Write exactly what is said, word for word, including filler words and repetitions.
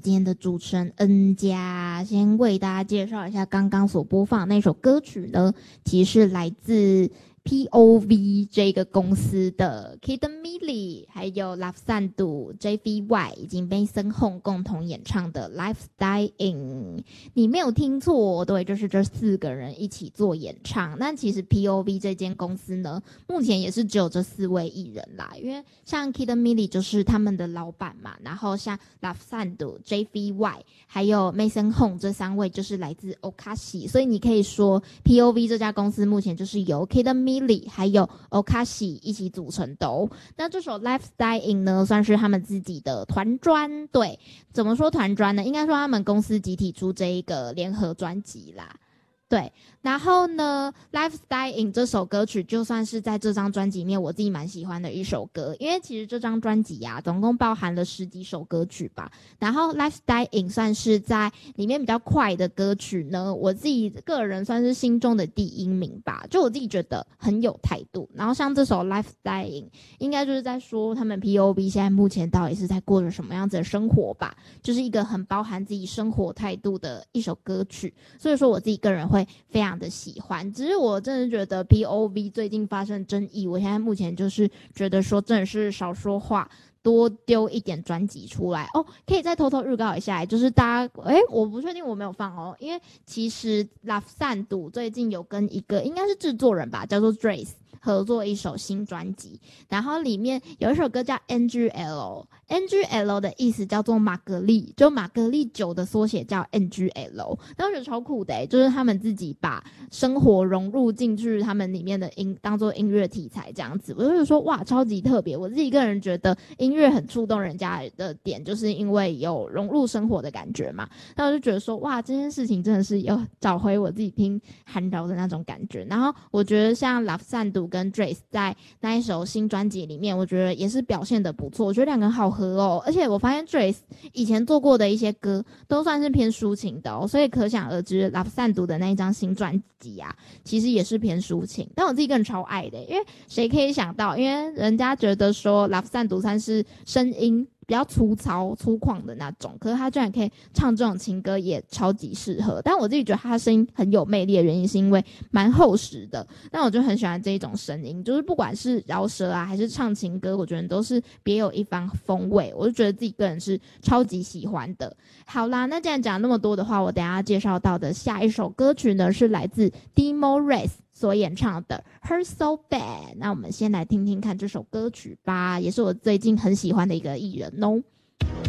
今天的主持人恩佳，先为大家介绍一下刚刚所播放的那首歌曲呢，其实是来自P O V 这个公司的 Kid Millie 还有 Love Sandhu、J V Y 以及 Mason Hong 共同演唱的 Life Dying。 你没有听错，对，就是这四个人一起做演唱。但其实 P O V 这间公司呢，目前也是只有这四位艺人啦，因为像 Kid Millie 就是他们的老板嘛，然后像 Love Sandhu、J V Y 还有 Mason Hong 这三位就是来自 Okashi， 所以你可以说 P O V 这家公司目前就是由 Kid Millie还有 Okashi 一起组成的哦。那这首 Life Dying 呢，算是他们自己的团专。对，怎么说团专呢？应该说他们公司集体出这一个联合专辑啦。对，然后呢 Life Dying 这首歌曲就算是在这张专辑里面我自己蛮喜欢的一首歌，因为其实这张专辑啊总共包含了十几首歌曲吧，然后 Life Dying 算是在里面比较快的歌曲呢，我自己个人算是心中的第一名吧，就我自己觉得很有态度。然后像这首 Life Dying 应该就是在说他们 P O V 现在目前到底是在过着什么样子的生活吧，就是一个很包含自己生活态度的一首歌曲，所以说我自己个人会非常的喜欢。只是我真的觉得 P O V 最近发生争议，我现在目前就是觉得说真的是少说话，多丢一点专辑出来哦。可以再偷偷预告一下，就是大家诶我不确定我没有放哦，因为其实 Love Sandhu 最近有跟一个应该是制作人吧，叫做 Drace 合作一首新专辑，然后里面有一首歌叫 N G L， N G L 的意思叫做玛格丽，就玛格丽酒的缩写叫 N G L。 但我觉得超酷的欸，就是他们自己把生活融入进去他们里面的音当做音乐题材这样子，我就觉得说哇超级特别。我自己个人觉得音乐很触动人家的点，就是因为有融入生活的感觉嘛，那我就觉得说哇这件事情真的是有找回我自己听韩饶的那种感觉。然后我觉得像 Love Sandhu 跟 Drace 在那一首新专辑里面，我觉得也是表现得不错，我觉得两个人好合哦。而且我发现 Drace 以前做过的一些歌都算是偏抒情的哦，所以可想而知 Love Sandhu 的那一张新专辑啊其实也是偏抒情，但我自己个人超爱的，因为谁可以想到，因为人家觉得说 Love Sandhu 算是声音比较粗糙粗犷的那种，可是他居然可以唱这种情歌也超级适合。但我自己觉得他的声音很有魅力的原因是因为蛮厚实的，但我就很喜欢这一种声音，就是不管是饶舌啊还是唱情歌，我觉得都是别有一番风味，我就觉得自己个人是超级喜欢的。好啦，那既然讲那么多的话，我等一下介绍到的下一首歌曲呢是来自 Demo Race 所演唱的 Her So Bad。 那我们先来听听看这首歌曲吧，也是我最近很喜欢的一个艺人哦。